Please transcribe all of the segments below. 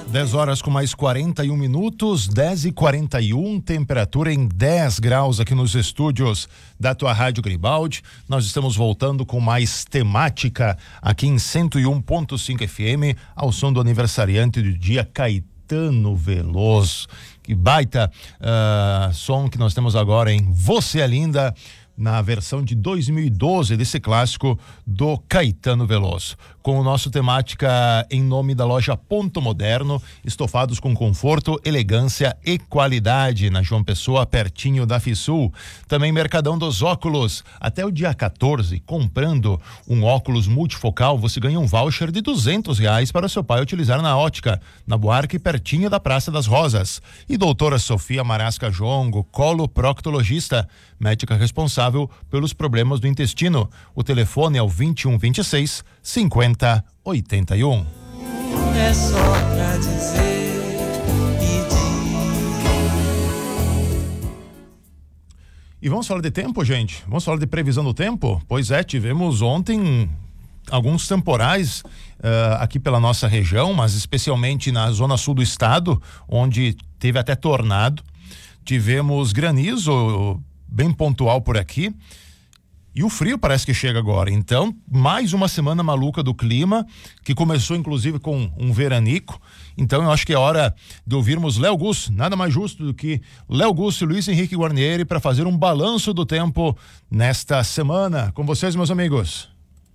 10 horas com mais 41 minutos, 10h41, temperatura em 10 graus aqui nos estúdios da tua Rádio Garibaldi. Nós estamos voltando com mais temática aqui em 101.5 FM, ao som do aniversariante do dia, Caetano Veloso. Que baita som que nós temos agora em Você é Linda, na versão de 2012 desse clássico do Caetano Veloso. Com o nosso temática em nome da loja Ponto Moderno, estofados com conforto, elegância e qualidade, na João Pessoa, pertinho da Fisul. Também Mercadão dos Óculos, até o dia 14, comprando um óculos multifocal, você ganha um voucher de R$200 para seu pai utilizar na ótica, na Buarque, pertinho da Praça das Rosas. E doutora Sofia Marasca Jongo, coloproctologista, médica responsável pelos problemas do intestino. O telefone é o 2126 5081. É só pra dizer e vamos falar de tempo, gente? Vamos falar de previsão do tempo? Pois é, tivemos ontem alguns temporais aqui pela nossa região, mas especialmente na zona sul do estado, onde teve até tornado. Tivemos granizo bem pontual por aqui. E o frio parece que chega agora. Então, mais uma semana maluca do clima, que começou inclusive com um veranico. Então, eu acho que é hora de ouvirmos Léo Gus, nada mais justo do que Léo Gus e Luiz Henrique Guarnieri para fazer um balanço do tempo nesta semana. Com vocês, meus amigos.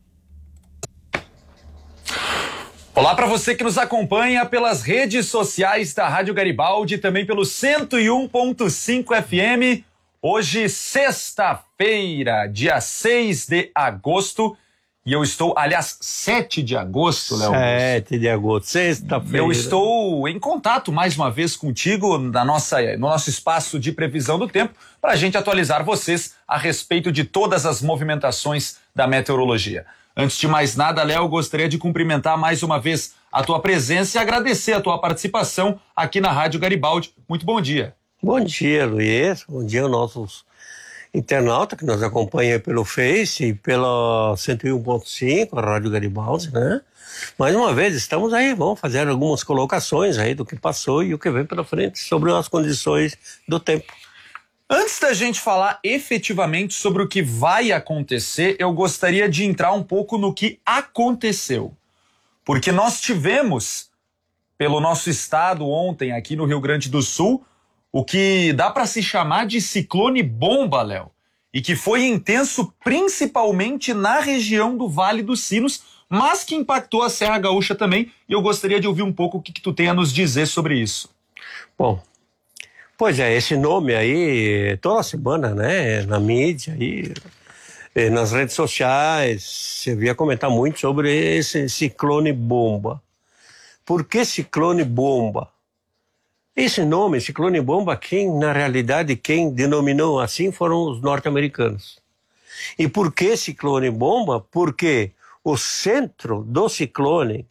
Olá para você que nos acompanha pelas redes sociais da Rádio Garibaldi, também pelo 101.5 FM. Hoje, sexta-feira, dia 6 de agosto, e eu estou, aliás, 7 de agosto, Léo. 7 de agosto, sexta-feira. Eu estou em contato mais uma vez contigo no nosso espaço de previsão do tempo, para a gente atualizar vocês a respeito de todas as movimentações da meteorologia. Antes de mais nada, Léo, gostaria de cumprimentar mais uma vez a tua presença e agradecer a tua participação aqui na Rádio Garibaldi. Muito bom dia. Bom dia, Luiz. Bom dia aos nossos internautas que nos acompanham pelo Face e pela 101.5, a Rádio Garibaldi, né? Mais uma vez, estamos aí, vamos fazer algumas colocações aí do que passou e o que vem pela frente sobre as condições do tempo. Antes da gente falar efetivamente sobre o que vai acontecer, eu gostaria de entrar um pouco no que aconteceu. Porque nós tivemos, pelo nosso estado ontem, aqui no Rio Grande do Sul, o que dá para se chamar de ciclone bomba, Léo, e que foi intenso principalmente na região do Vale dos Sinos, mas que impactou a Serra Gaúcha também, e eu gostaria de ouvir um pouco o que tu tem a nos dizer sobre isso. Bom, pois é, esse nome aí, toda semana, né, na mídia e nas redes sociais, você via comentar muito sobre esse ciclone bomba. Por que ciclone bomba? Esse nome, ciclone bomba, na realidade, quem denominou assim foram os norte-americanos. E por que ciclone bomba? Porque o centro do ciclone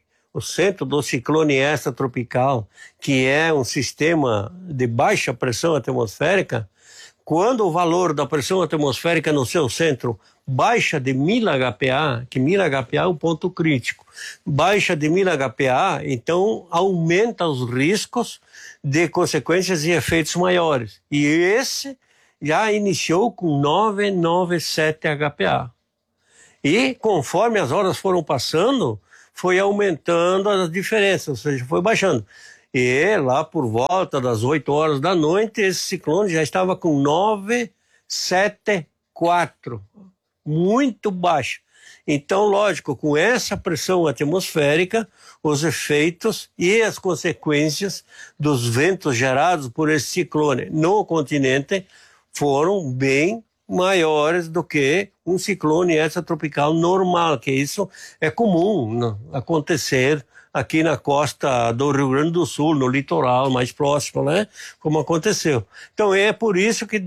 extratropical, que é um sistema de baixa pressão atmosférica, quando o valor da pressão atmosférica no seu centro baixa de 1000 HPA, que 1000 HPA é o ponto crítico, baixa de 1000 HPA, então aumenta os riscos de consequências e efeitos maiores. E esse já iniciou com 997 HPA. E conforme as horas foram passando, foi aumentando as diferenças, ou seja, foi baixando. E lá por volta das 8 horas da noite, esse ciclone já estava com 974, muito baixo. Então, lógico, com essa pressão atmosférica, os efeitos e as consequências dos ventos gerados por esse ciclone no continente foram bem maiores do que um ciclone extratropical normal, que isso é comum acontecer aqui na costa do Rio Grande do Sul, no litoral mais próximo, né? Como aconteceu. Então é por isso que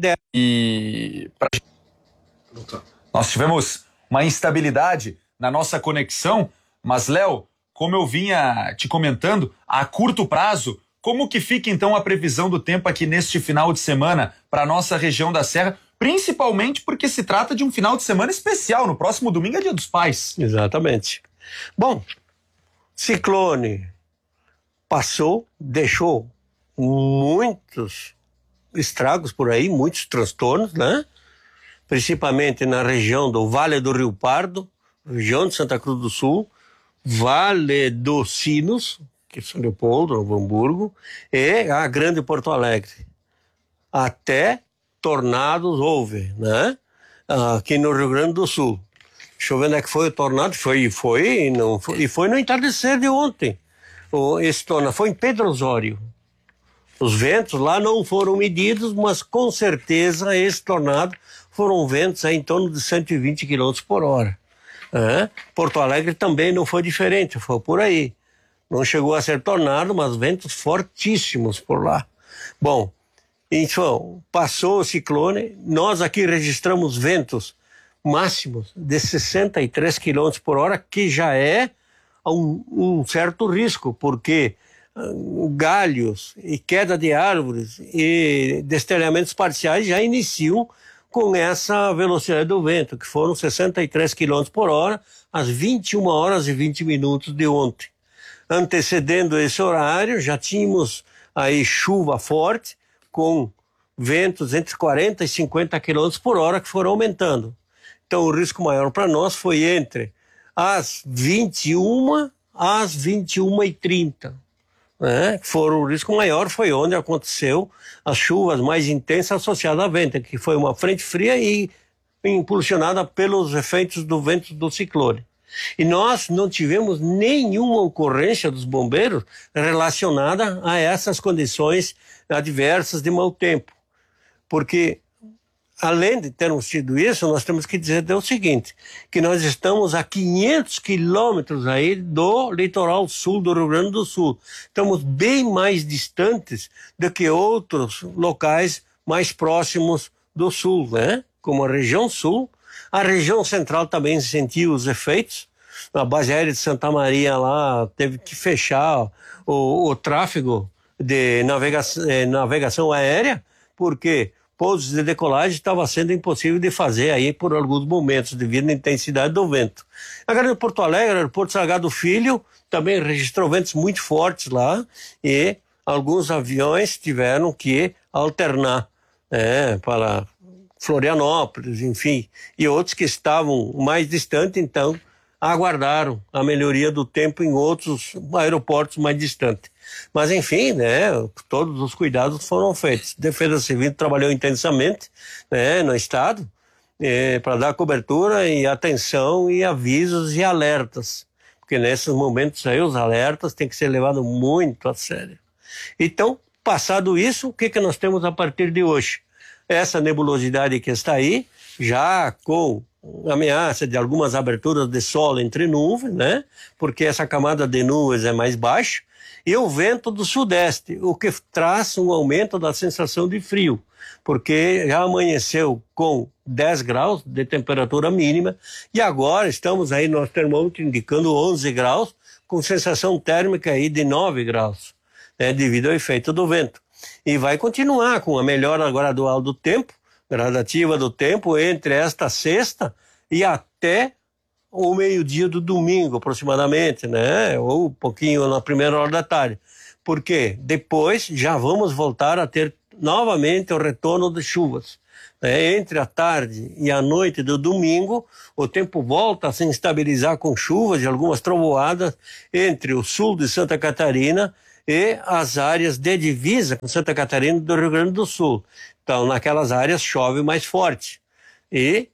nós tivemos uma instabilidade na nossa conexão, mas, Léo, como eu vinha te comentando, a curto prazo, como que fica então a previsão do tempo aqui neste final de semana para a nossa região da Serra, principalmente porque se trata de um final de semana especial, no próximo domingo é Dia dos Pais. Exatamente. Bom, ciclone passou, deixou muitos estragos por aí, muitos transtornos, né? Principalmente na região do Vale do Rio Pardo, região de Santa Cruz do Sul, Vale dos Sinos, que é São Leopoldo, Novo Hamburgo, e a Grande Porto Alegre. Até tornados houve, né? Aqui no Rio Grande do Sul. Deixa eu ver onde é que foi o tornado. Foi no entardecer de ontem. Esse tornado foi em Pedro Osório. Os ventos lá não foram medidos, mas com certeza esse tornado foram ventos aí em torno de 120 km por hora. Porto Alegre também não foi diferente, foi por aí. Não chegou a ser tornado, mas ventos fortíssimos por lá. Bom, então, passou o ciclone, nós aqui registramos ventos máximos de 63 km por hora, que já é um certo risco, porque galhos e queda de árvores e destelhamentos parciais já iniciam com essa velocidade do vento, que foram 63 km por hora às 21 horas e 20 minutos de ontem. Antecedendo esse horário, já tínhamos aí chuva forte, com ventos entre 40 e 50 km por hora que foram aumentando. Então o risco maior para nós foi entre as 21 às 21h30. O risco maior foi onde aconteceu as chuvas mais intensas associadas a vento, que foi uma frente fria e impulsionada pelos efeitos do vento do ciclone. E nós não tivemos nenhuma ocorrência dos bombeiros relacionada a essas condições adversas de mau tempo. Porque, além de termos tido isso, nós temos que dizer o seguinte, que nós estamos a 500 quilômetros aí do litoral sul do Rio Grande do Sul. Estamos bem mais distantes do que outros locais mais próximos do sul, né? Como a região sul. A região central também sentiu os efeitos. A base aérea de Santa Maria lá teve que fechar o tráfego de navegação aérea, porque pousos de decolagem estava sendo impossível de fazer aí por alguns momentos, devido à intensidade do vento. A Grande Porto Alegre, Aeroporto Salgado Filho, também registrou ventos muito fortes lá e alguns aviões tiveram que alternar para Florianópolis, enfim, e outros que estavam mais distantes, então, aguardaram a melhoria do tempo em outros aeroportos mais distantes. Mas, enfim, todos os cuidados foram feitos. Defesa Civil trabalhou intensamente no Estado para dar cobertura e atenção e avisos e alertas, porque nesses momentos aí os alertas têm que ser levados muito a sério. Então, passado isso, o que nós temos a partir de hoje? Essa nebulosidade que está aí, já com ameaça de algumas aberturas de sol entre nuvens, né? Porque essa camada de nuvens é mais baixa, e o vento do sudeste, o que traz um aumento da sensação de frio, porque já amanheceu com 10 graus de temperatura mínima, e agora estamos aí no termômetro indicando 11 graus, com sensação térmica aí de 9 graus, devido ao efeito do vento. E vai continuar com a melhora gradual do tempo, gradativa do tempo, entre esta sexta e até o meio-dia do domingo, aproximadamente, ou um pouquinho na primeira hora da tarde. Porque depois já vamos voltar a ter novamente o retorno de chuvas. Entre a tarde e a noite do domingo, o tempo volta a se estabilizar com chuvas e algumas trovoadas entre o sul de Santa Catarina e as áreas de divisa com Santa Catarina e do Rio Grande do Sul. Então, naquelas áreas chove mais forte. E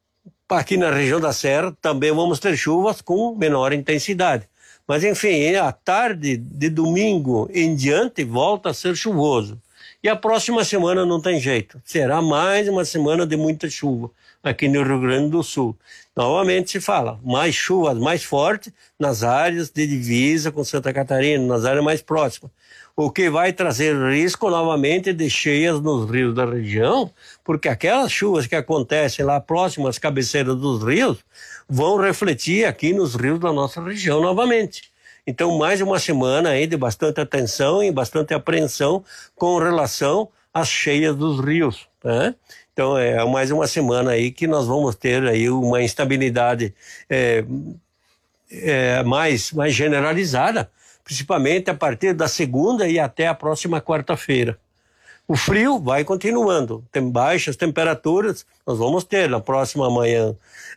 aqui na região da Serra também vamos ter chuvas com menor intensidade. Mas, enfim, a tarde de domingo em diante volta a ser chuvoso. E a próxima semana não tem jeito. Será mais uma semana de muita chuva aqui no Rio Grande do Sul. Novamente se fala, mais chuvas mais fortes nas áreas de divisa com Santa Catarina, nas áreas mais próximas. O que vai trazer risco novamente de cheias nos rios da região, porque aquelas chuvas que acontecem lá próximas às cabeceiras dos rios vão refletir aqui nos rios da nossa região novamente. Então, mais uma semana aí de bastante atenção e bastante apreensão com relação às cheias dos rios, né? Então, é mais uma semana aí que nós vamos ter aí uma instabilidade mais generalizada, principalmente a partir da segunda e até a próxima quarta-feira. O frio vai continuando, tem baixas temperaturas, nós vamos ter na próxima manhã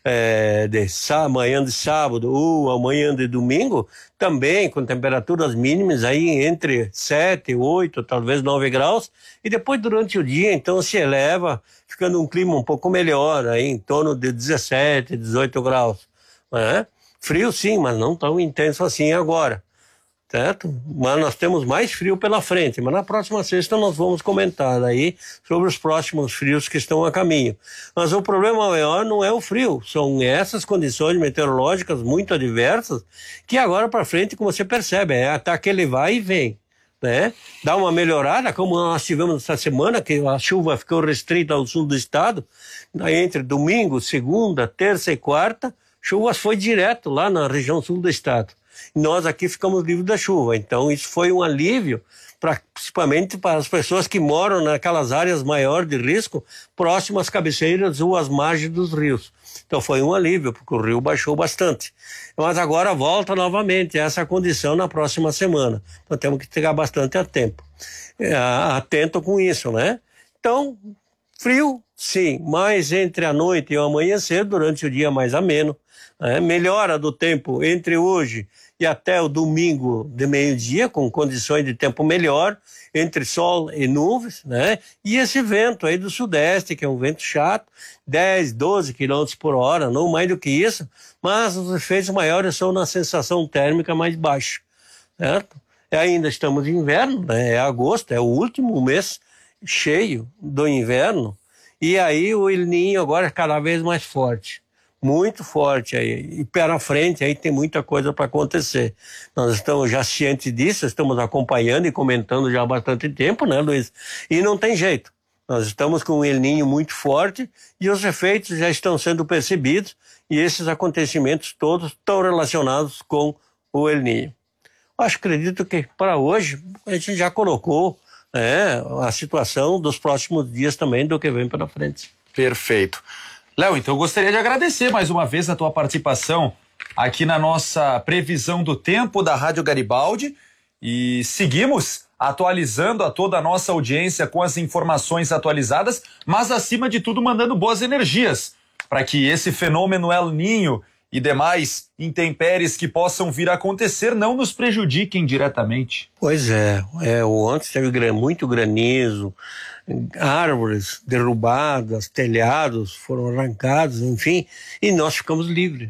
de sábado ou amanhã de domingo, também com temperaturas mínimas aí entre 7, 8, talvez 9 graus, e depois durante o dia então se eleva, ficando um clima um pouco melhor, aí em torno de 17, 18 graus. Né? Frio sim, mas não tão intenso assim agora. Certo? Mas nós temos mais frio pela frente, mas na próxima sexta nós vamos comentar aí sobre os próximos frios que estão a caminho. Mas o problema maior não é o frio, são essas condições meteorológicas muito adversas que agora para frente, como você percebe, até aquele vai e vem. Né? Dá uma melhorada, como nós tivemos essa semana, que a chuva ficou restrita ao sul do estado, entre domingo, segunda, terça e quarta, chuvas foi direto lá na região sul do estado. Nós aqui ficamos livres da chuva, então isso foi um alívio, principalmente para as pessoas que moram naquelas áreas maiores de risco, próximas às cabeceiras ou às margens dos rios. Então foi um alívio, porque o rio baixou bastante. Mas agora volta novamente essa condição na próxima semana. Então temos que ficar bastante atento com isso, né? Então, frio, sim, mas entre a noite e o amanhecer, durante o dia mais ameno. Melhora do tempo entre hoje e até o domingo de meio-dia, com condições de tempo melhor, entre sol e nuvens, né? E esse vento aí do sudeste, que é um vento chato, 10, 12 quilômetros por hora, não mais do que isso, mas os efeitos maiores são na sensação térmica mais baixa, certo? Ainda estamos em inverno, né? É agosto, é o último mês cheio do inverno, e aí o El Niño agora é cada vez mais forte. Muito forte aí, e pela frente aí tem muita coisa para acontecer. Nós estamos já cientes disso, estamos acompanhando e comentando já há bastante tempo, né, Luiz? E não tem jeito. Nós estamos com um El Niño muito forte e os efeitos já estão sendo percebidos e esses acontecimentos todos estão relacionados com o El Niño. Acredito que para hoje a gente já colocou a situação dos próximos dias também do que vem pela frente. Perfeito. Léo, então eu gostaria de agradecer mais uma vez a tua participação aqui na nossa previsão do tempo da Rádio Garibaldi e seguimos atualizando a toda a nossa audiência com as informações atualizadas, mas acima de tudo mandando boas energias para que esse fenômeno El Niño e demais intempéries que possam vir a acontecer não nos prejudiquem diretamente. Pois ontem teve muito granizo, árvores derrubadas, telhados foram arrancados, enfim, e nós ficamos livres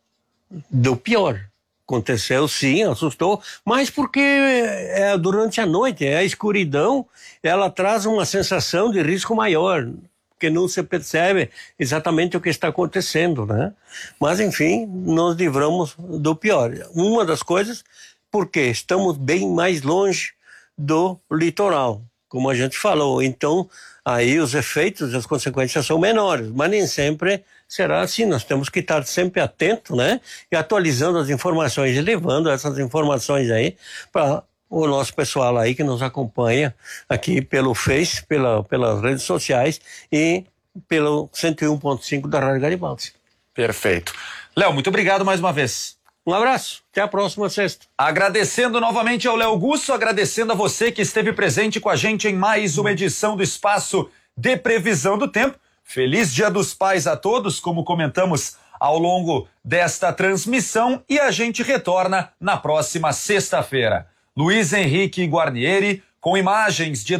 do pior. Aconteceu sim, assustou, mas porque durante a noite, a escuridão, ela traz uma sensação de risco maior, porque não se percebe exatamente o que está acontecendo, né? Mas enfim, nos livramos do pior. Uma das coisas, porque estamos bem mais longe do litoral, como a gente falou, então aí os efeitos e as consequências são menores, mas nem sempre será assim, nós temos que estar sempre atentos, né? E atualizando as informações e levando essas informações aí para o nosso pessoal aí que nos acompanha aqui pelo Face, pelas redes sociais e pelo 101.5 da Rádio Garibaldi. Perfeito. Léo, muito obrigado mais uma vez. Um abraço, até a próxima sexta. Agradecendo novamente ao Léo Gusso, agradecendo a você que esteve presente com a gente em mais uma edição do Espaço de Previsão do Tempo. Feliz Dia dos Pais a todos, como comentamos ao longo desta transmissão, e a gente retorna na próxima sexta-feira. Luiz Henrique Guarnieri, com imagens de